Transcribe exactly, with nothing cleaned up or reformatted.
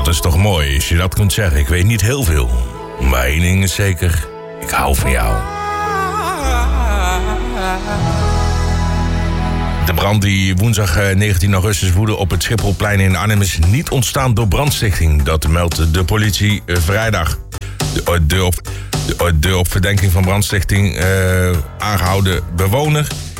is toch mooi als je dat kunt zeggen. Ik weet niet heel veel. Maar één ding is zeker. Ik hou van jou. De brand die woensdag negentien augustus woedde op het Schipholplein in Arnhem is niet ontstaan door brandstichting. Dat meldt de politie vrijdag. De, de, op, de, de op verdenking van brandstichting uh, aangehouden bewoner